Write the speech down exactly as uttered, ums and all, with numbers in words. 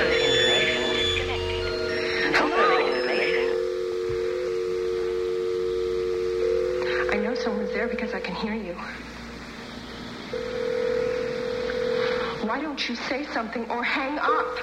I know someone's there because I can hear you. Why don't you say something or hang up?